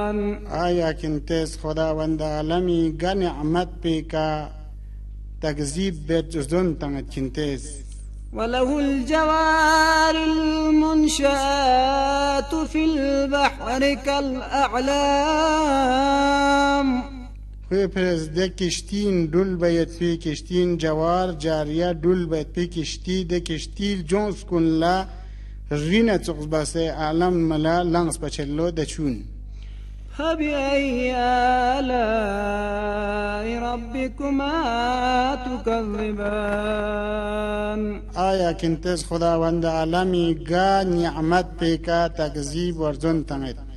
آیا کنتیز خداوند عالمی گا نعمت پیکا تکذیب بیت جزدون تنگت کنتیز وله الجوار المنشآت في البحر كالأعلام خوی پرزده کشتین دول باید پی کشتین جوار جاریه دول باید پی کشتی ده کشتیل جونس کن لا رینه تقص باسه عالم ملا لنگس بچلو ده چون فبأي آلاء ربكما تكذبان آیا کنتیز خداوند عالمی گا نعمت پیکا تکذیب ورزون تنگید